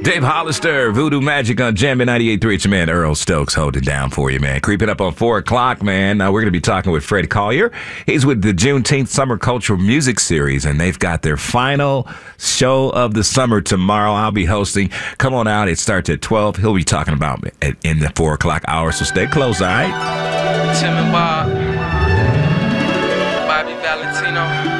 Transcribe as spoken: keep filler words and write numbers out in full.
Dave Hollister, Voodoo Magic on Jammin' ninety-eight point three. It's your man Earl Stokes holding down for you, man. Creeping up on four o'clock, man. Now we're going to be talking with Fred Collier. He's with the Juneteenth Summer Cultural Music Series, and they've got their final show of the summer tomorrow. I'll be hosting. Come on out. It starts at twelve. He'll be talking about it in the four o'clock hour, so stay close, all right? Tim and Bob, Bobby Valentino.